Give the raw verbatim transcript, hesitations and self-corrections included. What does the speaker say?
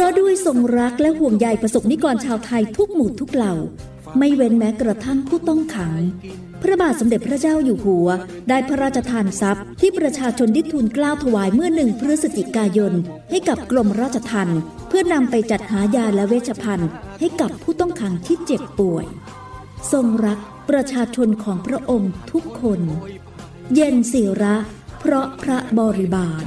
ก็ด้วยทรงรักและห่วงใยประสบนิกรชาวไทยทุกหมู่ทุกเหล่าไม่เว้นแม้กระทั่งผู้ต้องขังพระบาทสมเด็จพระเจ้าอยู่หัวได้พระราชทานทรัพย์ที่ประชาชนได้ทูลเกล้าถวายเมื่อหนึ่งพฤศจิกายนให้กับกรมราชทัณฑ์เพื่อนำไปจัดหายาและเวชภัณฑ์ให้กับผู้ต้องขังที่เจ็บป่วยทรงรักประชาชนของพระองค์ทุกคนเย็นศิระเพราะพระบริบาล